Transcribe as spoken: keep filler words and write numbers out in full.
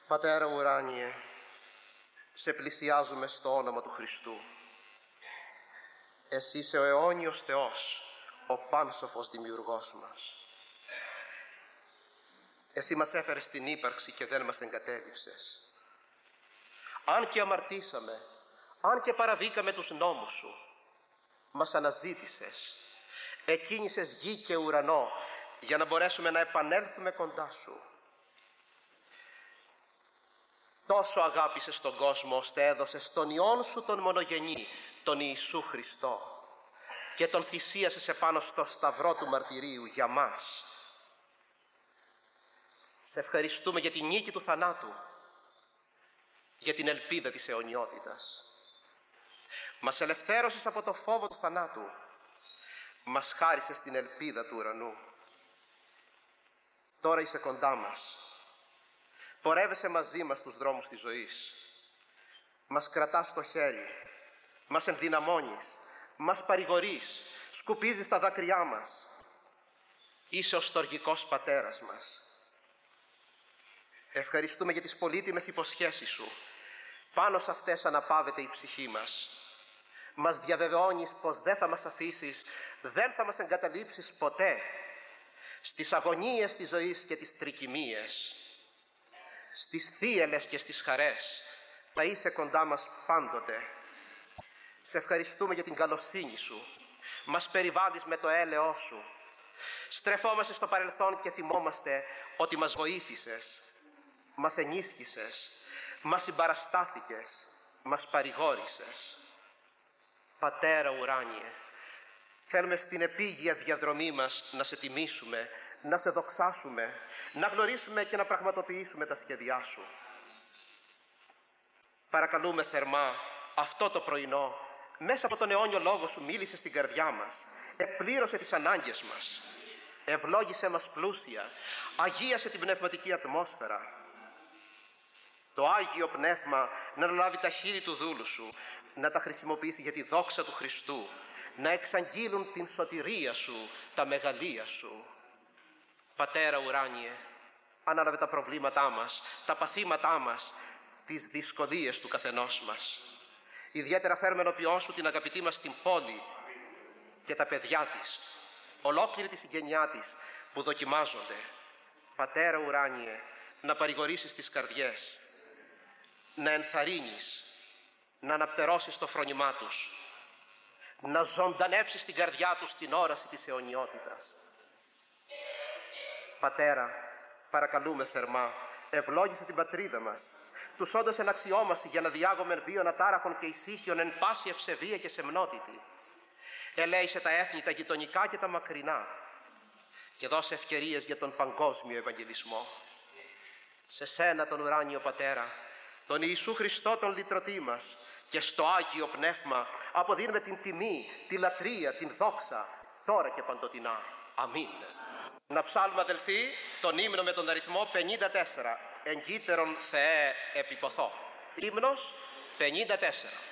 Πατέρα ουράνιε, σε πλησιάζουμε στο όνομα του Χριστού. Εσύ είσαι ο αιώνιος Θεός, ο πάνσοφος δημιουργός μας. Εσύ μας έφερες στην ύπαρξη και δεν μας εγκατέλειψες. Αν και αμαρτήσαμε, αν και παραβήκαμε τους νόμους σου, μας αναζήτησες, εκκίνησες γη και ουρανό για να μπορέσουμε να επανέλθουμε κοντά σου. Τόσο αγάπησες τον κόσμο, ώστε έδωσες τον Υιόν σου τον μονογενή, τον Ιησού Χριστό, και τον θυσίασες επάνω στο σταυρό του μαρτυρίου για μας. Σε ευχαριστούμε για την νίκη του θανάτου, για την ελπίδα της αιωνιότητας. Μας ελευθέρωσες από το φόβο του θανάτου, μας χάρισες την ελπίδα του ουρανού. Τώρα είσαι κοντά μας. Πορεύεσαι μαζί μας στους δρόμους της ζωής. Μας κρατάς στο χέρι, μας ενδυναμώνεις, μας παρηγορείς, σκουπίζεις τα δάκρυά μας. Είσαι ο στοργικός πατέρας μας. Ευχαριστούμε για τις πολύτιμες υποσχέσεις σου. Πάνω σε αυτές αναπαύεται η ψυχή μας. Μας διαβεβαιώνεις πως δεν θα μας αφήσεις, δεν θα μας εγκαταλείψεις ποτέ στις αγωνίες της ζωής και τις τρικυμίες, στις θύελες και στις χαρές. Θα είσαι κοντά μας πάντοτε. Σε ευχαριστούμε για την καλοσύνη σου. Μας περιβάλλεις με το έλεος σου. Στρεφόμαστε στο παρελθόν και θυμόμαστε ότι μας βοήθησες, μας ενίσχυσες, μας συμπαραστάθηκες, μας παρηγόρησες. Πατέρα ουράνιε, θέλουμε στην επίγεια διαδρομή μας να σε τιμήσουμε, να σε δοξάσουμε, να γνωρίσουμε και να πραγματοποιήσουμε τα σχέδιά σου. Παρακαλούμε θερμά αυτό το πρωινό, μέσα από τον αιώνιο λόγο σου μίλησε στην καρδιά μας, εκπλήρωσε τις ανάγκες μας, ευλόγησε μας πλούσια, αγίασε την πνευματική ατμόσφαιρα. Το Άγιο Πνεύμα να λάβει τα χείλη του δούλου σου, να τα χρησιμοποιήσει για τη δόξα του Χριστού, να εξαγγείλουν την σωτηρία σου, τα μεγαλεία σου. Πατέρα ουράνιε, ανάλαβε τα προβλήματά μας, τα παθήματά μας, τις δυσκολίες του καθενός μας. Ιδιαίτερα φέρουμε ενώπιόν σου την αγαπητή μας την πόλη και τα παιδιά της, ολόκληρη τη συγγενειά της που δοκιμάζονται. Πατέρα ουράνιε, να παρηγορήσεις τις καρδιές, να ενθαρρύνεις, να αναπτερώσεις το φρόνημά τους, να ζωντανέψεις την καρδιά τους την όραση της αιωνιότητας. Πατέρα, παρακαλούμε θερμά, ευλόγησε την πατρίδα μας, τους όντως εν αξιόμαση για να διάγομεν βίων ατάραχων και ησύχιων εν πάση ευσεβία και σεμνότητη. Ελέησε τα έθνη, τα γειτονικά και τα μακρινά και δώσε ευκαιρίες για τον παγκόσμιο Ευαγγελισμό. Σε σένα τον ουράνιο Πατέρα, τον Ιησού Χριστό τον λυτρωτή μας, και στο Άγιο Πνεύμα αποδίνουμε την τιμή, τη λατρεία, την δόξα, τώρα και παντοτινά. Αμήν. Να ψάλουμε αδελφοί τον ύμνο με τον αριθμό πενήντα τέσσερα. Εγκύτερον Θεέ επιποθώ. Ύμνος πενήντα τέσσερα.